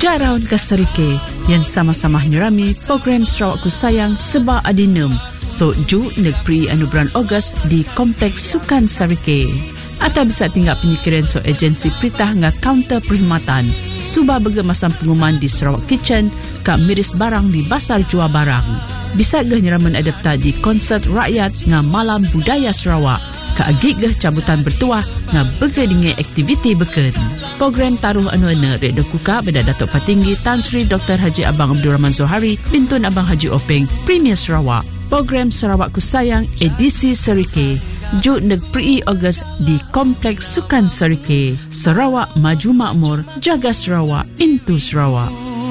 Jaraon ka Sarike, yan sama-sama nyurami program Sarawak Ku Sayang seba adinem. So, ju nagpri bulan Ogos di Kompleks Sukan Sarike. Ata bisa tinggal penyikiran so agensi peritah nga counter perkhidmatan. Suba bergemasam pengumuman di Sarawak Kitchen, ka miris barang di basar jual barang. Bisa gah nyeraman adapta di konsert rakyat nga Malam Budaya Sarawak. Ka agik gah cabutan bertuah nga bergedingi aktiviti beken. Program taruh anu-anu reda kuka beda Datuk Patinggi Tan Sri Dr. Haji Abang Abdul Rahman Zohari, Bintun Abang Haji Openg, Premier Sarawak. Program Sarawak Ku Sayang edisi Sarike. Ju nagpri Ogos di Kompleks Sukan Sarike. Sarawak Maju Makmur, jaga Sarawak, into Sarawak.